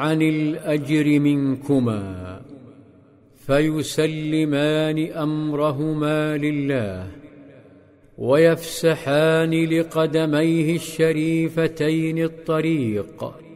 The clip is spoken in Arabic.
عن الأجر منكما، فيسلمان أمرهما لله ويفسحان لقدميه الشريفتين الطريق